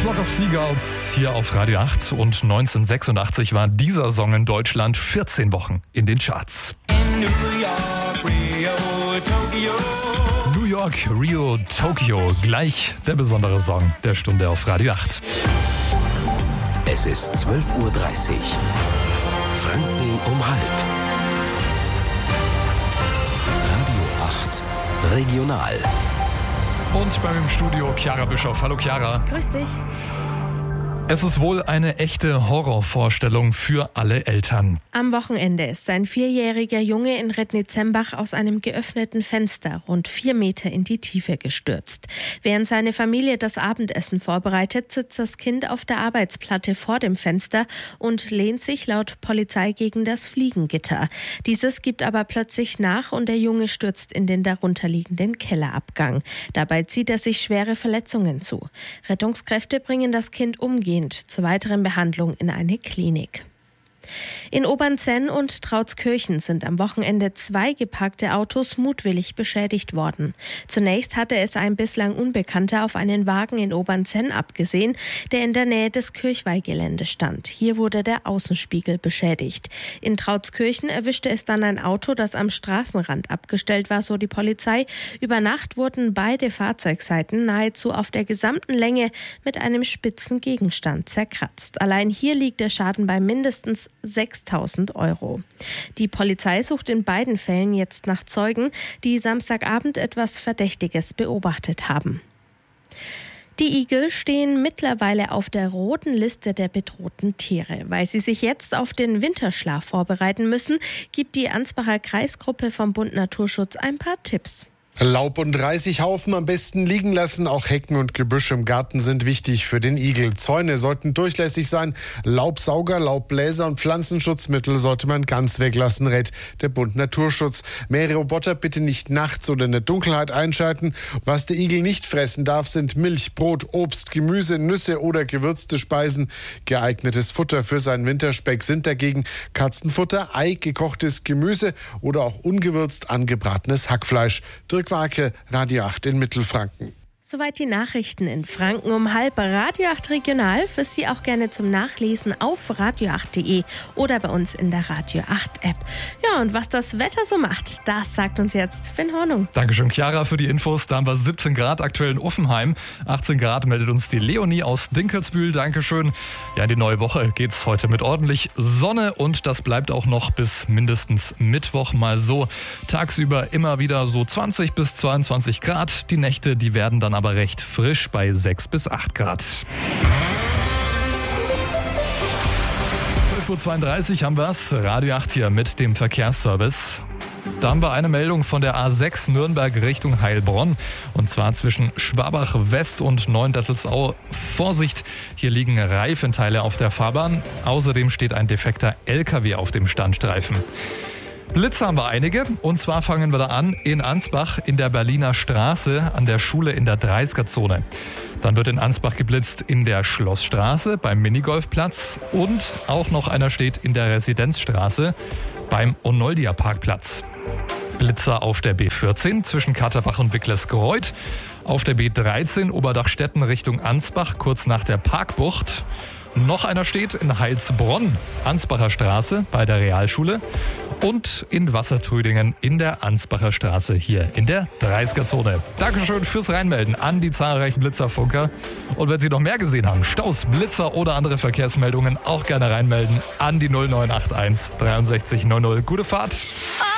Flock of Seagulls hier auf Radio 8 und 1986 war dieser Song in Deutschland 14 Wochen in den Charts. New York, Rio, Tokio, gleich der besondere Song der Stunde auf Radio 8. Es ist 12.30 Uhr. Franken um halb. Radio 8 Regional. Und bei mir im Studio Chiara Bischoff. Hallo Chiara. Grüß dich. Es ist wohl eine echte Horrorvorstellung für alle Eltern. Am Wochenende ist ein 4-jähriger Junge in Rednitzembach aus einem geöffneten Fenster rund 4 Meter in die Tiefe gestürzt. Während seine Familie das Abendessen vorbereitet, sitzt das Kind auf der Arbeitsplatte vor dem Fenster und lehnt sich laut Polizei gegen das Fliegengitter. Dieses gibt aber plötzlich nach und der Junge stürzt in den darunterliegenden Kellerabgang. Dabei zieht er sich schwere Verletzungen zu. Rettungskräfte bringen das Kind umgehend zur weiteren Behandlung in eine Klinik. In Obernzenn und Trautskirchen sind am Wochenende 2 geparkte Autos mutwillig beschädigt worden. Zunächst hatte es ein bislang Unbekannter auf einen Wagen in Obernzenn abgesehen, der in der Nähe des Kirchweihgeländes stand. Hier wurde der Außenspiegel beschädigt. In Trautskirchen erwischte es dann ein Auto, das am Straßenrand abgestellt war, so die Polizei. Über Nacht wurden beide Fahrzeugseiten nahezu auf der gesamten Länge mit einem spitzen Gegenstand zerkratzt. Allein hier liegt der Schaden bei mindestens 6.000 Euro. Die Polizei sucht in beiden Fällen jetzt nach Zeugen, die Samstagabend etwas Verdächtiges beobachtet haben. Die Igel stehen mittlerweile auf der roten Liste der bedrohten Tiere. Weil sie sich jetzt auf den Winterschlaf vorbereiten müssen, gibt die Ansbacher Kreisgruppe vom Bund Naturschutz ein paar Tipps. Laub- und Reisighaufen am besten liegen lassen. Auch Hecken und Gebüsch im Garten sind wichtig für den Igel. Zäune sollten durchlässig sein. Laubsauger, Laubbläser und Pflanzenschutzmittel sollte man ganz weglassen, rät der Bund Naturschutz. Mähroboter bitte nicht nachts oder in der Dunkelheit einschalten. Was der Igel nicht fressen darf, sind Milch, Brot, Obst, Gemüse, Nüsse oder gewürzte Speisen. Geeignetes Futter für seinen Winterspeck sind dagegen Katzenfutter, Ei, gekochtes Gemüse oder auch ungewürzt angebratenes Hackfleisch. Dirk Warke, Radio 8 in Mittelfranken. Soweit die Nachrichten in Franken um halb. Radio 8 Regional, für Sie auch gerne zum Nachlesen auf radio8.de oder bei uns in der Radio 8 App. Ja, und was das Wetter so macht, das sagt uns jetzt Finn Hornung. Dankeschön, Chiara, für die Infos. Da haben wir 17 Grad aktuell in Uffenheim. 18 Grad meldet uns die Leonie aus Dinkelsbühl. Dankeschön. Ja, in die neue Woche geht's heute mit ordentlich Sonne und das bleibt auch noch bis mindestens Mittwoch mal so. Tagsüber immer wieder so 20 bis 22 Grad. Die Nächte, die werden dann aber recht frisch bei 6 bis 8 Grad. 12.32 Uhr haben wir es. Radio 8 hier mit dem Verkehrsservice. Da haben wir eine Meldung von der A6 Nürnberg Richtung Heilbronn. Und zwar zwischen Schwabach West und Neuendettelsau. Vorsicht, hier liegen Reifenteile auf der Fahrbahn. Außerdem steht ein defekter LKW auf dem Standstreifen. Blitze haben wir einige und zwar fangen wir da an in Ansbach in der Berliner Straße an der Schule in der 30er-Zone. Dann wird in Ansbach geblitzt in der Schlossstraße beim Minigolfplatz und auch noch einer steht in der Residenzstraße beim Onoldia-Parkplatz. Blitzer auf der B14 zwischen Katterbach und Wicklesgreuth, auf der B13 Oberdachstetten Richtung Ansbach kurz nach der Parkbucht. Noch einer steht in Heilsbronn, Ansbacher Straße bei der Realschule und in Wassertrüdingen in der Ansbacher Straße hier in der 30er-Zone. Dankeschön fürs Reinmelden an die zahlreichen Blitzerfunker. Und wenn Sie noch mehr gesehen haben, Staus, Blitzer oder andere Verkehrsmeldungen, auch gerne reinmelden an die 0981 63 90. Gute Fahrt!